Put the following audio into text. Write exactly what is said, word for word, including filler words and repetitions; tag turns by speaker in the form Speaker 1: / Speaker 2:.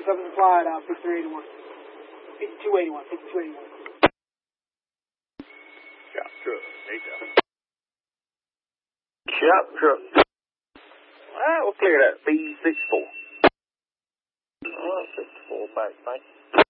Speaker 1: seven applied, uh, fifty-two eighty-one. fifty-two eighty-one, fifty-two eighty-one.
Speaker 2: Chop truck, eight down.
Speaker 3: Chop truck. Alright, we'll clear that. B sixty-four. Alright, sixty-four back, thank you.